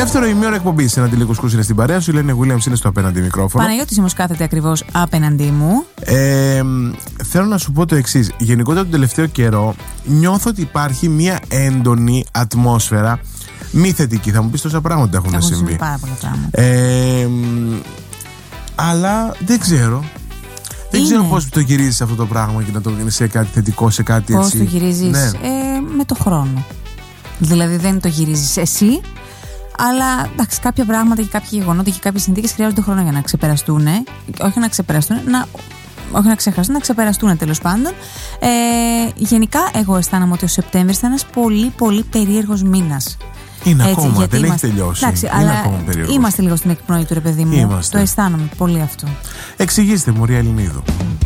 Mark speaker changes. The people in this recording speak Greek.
Speaker 1: Δεύτερο ημίωρο εκπομπής. Ένα Αντιλίκος Κρούς είναι στην παρέα σου. Η Ελένη Γουίλιαμς είναι στο απέναντι μικρόφωνο.
Speaker 2: Παναγιώτης όμως κάθεται ακριβώς απέναντί μου.
Speaker 1: Θέλω να σου πω το εξής. Γενικότερα τον τελευταίο καιρό νιώθω ότι υπάρχει μια έντονη ατμόσφαιρα μη θετική. Θα μου πεις τόσα πράγματα έχουν συμβεί.
Speaker 2: Πάρα πολλά πράγματα.
Speaker 1: Αλλά δεν ξέρω. Δεν ξέρω πώς το γυρίζεις αυτό το πράγμα και να το γίνει σε κάτι θετικό, σε κάτι
Speaker 2: πώς
Speaker 1: έτσι.
Speaker 2: Πώς το γυρίζεις?
Speaker 1: Ναι.
Speaker 2: Με το χρόνο. Δηλαδή δεν το γυρίζεις εσύ, αλλά εντάξει, κάποια πράγματα και κάποια γεγονότα και κάποιες συνθήκες χρειάζονται χρόνο για να ξεπεραστούν. Όχι να ξεπεραστούν, όχι να ξεχαστούν, να ξεπεραστούν τέλος πάντων. Γενικά, εγώ αισθάνομαι ότι ο Σεπτέμβρης ήταν ένας πολύ πολύ περίεργος μήνας.
Speaker 1: Είναι έτσι, ακόμα, δεν έχει τελειώσει.
Speaker 2: Εντάξει,
Speaker 1: είναι
Speaker 2: αλλά
Speaker 1: ακόμα περίεργος.
Speaker 2: Είμαστε λίγο στην εκπνοή του, ρε παιδί μου.
Speaker 1: Είμαστε.
Speaker 2: Το αισθάνομαι πολύ αυτό.
Speaker 1: Εξηγήστε, μωρή Ελληνίδου.